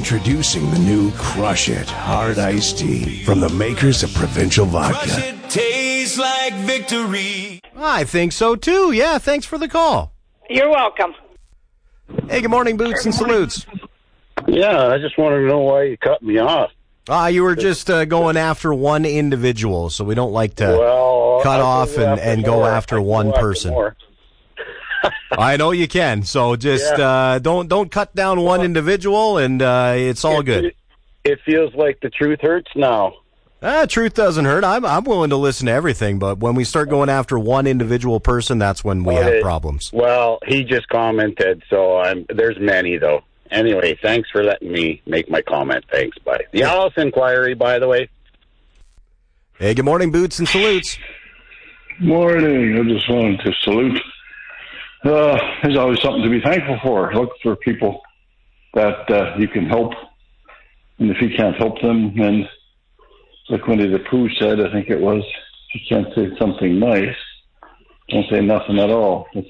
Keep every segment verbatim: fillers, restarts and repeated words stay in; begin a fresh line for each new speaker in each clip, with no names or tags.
Introducing the new Crush It Hard Iced Tea from the makers of Provincial Vodka.
Crush it tastes like victory.
I think so too. Yeah, thanks for the call.
You're welcome.
Hey, good morning, Boots and Salutes.
Yeah, I just wanted to know why you cut me off.
Ah, uh, you were just uh, going after one individual, so we don't like to
well,
cut
I
off and, and go after one
go
person.
After
I know you can, so just
yeah.
uh, don't don't cut down one individual, and uh, it's all
it,
good.
It, it feels like the truth hurts now.
Ah, truth doesn't hurt. I'm I'm willing to listen to everything, but when we start going after one individual person, that's when we
okay.
have problems.
Well, he just commented, so I'm, there's many, though. Anyway, thanks for letting me make my comment. Thanks, bye. The Alice Inquiry, by the way.
Hey, good morning, Boots and Salutes.
Morning. I just wanted to salute. Uh, there's always something to be thankful for. Look for people that uh, you can help, and if you can't help them, then like Winnie the Pooh said, I think it was, if you can't say something nice, don't say nothing at all. It's,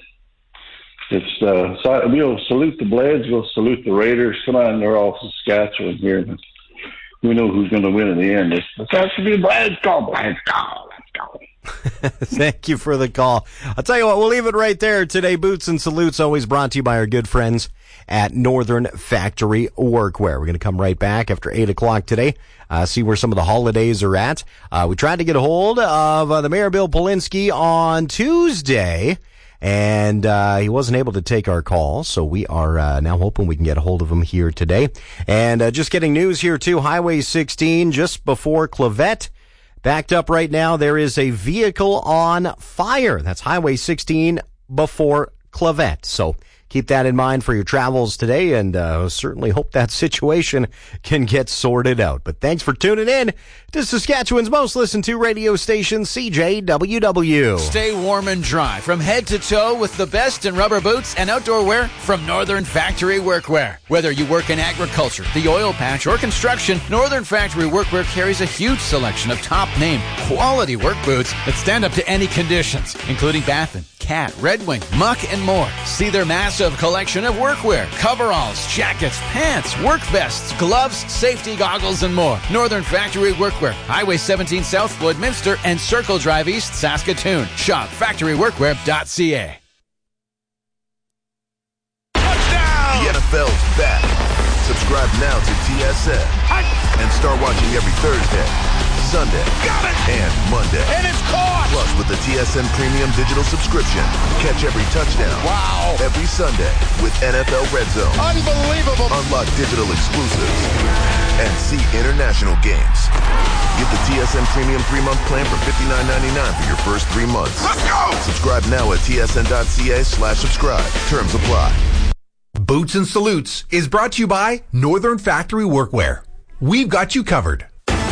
it's uh, so we'll salute the Blades, we'll salute the Raiders. Come on, they're all Saskatchewan here. We know who's going to win in the end. It's, it's has to be Blades. Go, Blades, go, let's go.
Thank you for the call. I'll tell you what, we'll leave it right there today. Boots and Salutes, always brought to you by our good friends at Northern Factory Workwear. We're going to come right back after eight o'clock today, uh, see where some of the holidays are at. Uh, we tried to get a hold of uh, the Mayor, Bill Polinsky, on Tuesday, and uh, he wasn't able to take our call, so we are uh, now hoping we can get a hold of him here today. And uh, just getting news here, too, Highway sixteen, just before Clavette, backed up right now. There is a vehicle on fire. That's Highway sixteen before Clavette. So keep that in mind for your travels today, and uh, certainly hope that situation can get sorted out. But thanks for tuning in to Saskatchewan's most listened to radio station, C J W W.
Stay warm and dry from head to toe with the best in rubber boots and outdoor wear from Northern Factory Workwear. Whether you work in agriculture, the oil patch, or construction, Northern Factory Workwear carries a huge selection of top-name, quality work boots that stand up to any conditions, including Baffin, Cat, Red Wing, Muck, and more. See their massive collection of workwear, coveralls, jackets, pants, work vests, gloves, safety goggles, and more. Northern Factory Workwear, Highway seventeen South, Floydminster, and Circle Drive East, Saskatoon. Shop factory workwear dot c a.
Touchdown!
The N F L's back. Subscribe now to T S N and start watching every Thursday, Sunday,
Got it!
and Monday.
And it's caught!
Plus, with the T S N Premium Digital subscription, catch every touchdown.
Wow!
Every Sunday with N F L Red Zone.
Unbelievable!
Unlock digital exclusives and see international games. Get the T S N Premium three-month plan for fifty-nine ninety-nine for your first three months.
Let's go!
Subscribe now at T S N dot C A slash subscribe. Terms apply.
Boots and Salutes is brought to you by Northern Factory Workwear. We've got you covered.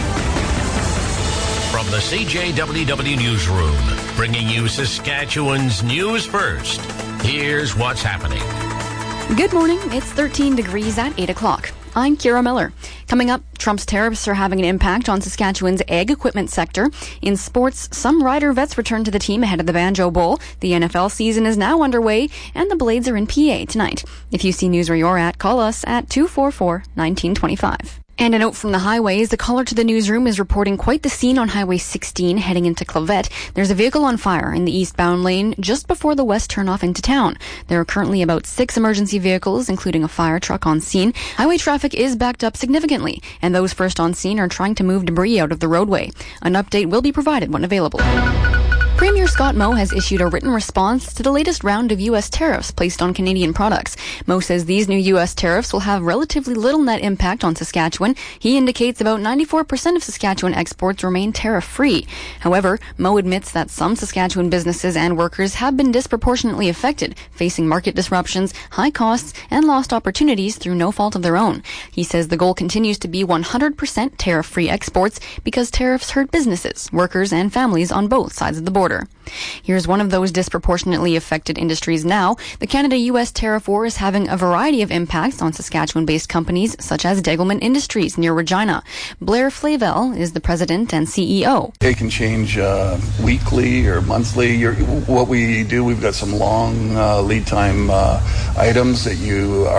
From the C J W W Newsroom, bringing you Saskatchewan's news first. Here's what's happening.
Good morning. It's thirteen degrees at eight o'clock. I'm Kira Miller. Coming up, Trump's tariffs are having an impact on Saskatchewan's ag equipment sector. In sports, some Rider vets return to the team ahead of the Banjo Bowl. The N F L season is now underway, and the Blades are in P A tonight. If you see news where you're at, call us at two four four, one nine two five. And a note from the highways, the caller to the newsroom is reporting quite the scene on Highway sixteen heading into Clavette. There's a vehicle on fire in the eastbound lane just before the west turnoff into town. There are currently about six emergency vehicles, including a fire truck, on scene. Highway traffic is backed up significantly, and those first on scene are trying to move debris out of the roadway. An update will be provided when available. Premier Scott Moe has issued a written response to the latest round of U S tariffs placed on Canadian products. Moe says these new U S tariffs will have relatively little net impact on Saskatchewan. He indicates about ninety-four percent of Saskatchewan exports remain tariff-free. However, Moe admits that some Saskatchewan businesses and workers have been disproportionately affected, facing market disruptions, high costs, and lost opportunities through no fault of their own. He says the goal continues to be one hundred percent tariff-free exports because tariffs hurt businesses, workers, and families on both sides of the border. Here's one of those disproportionately affected industries now. The Canada-U S tariff war is having a variety of impacts on Saskatchewan-based companies such as Degelman Industries near Regina. Blair Flavel is the president and C E O.
It can change uh, weekly or monthly. You're, what we do, we've got some long uh, lead time uh, items that you are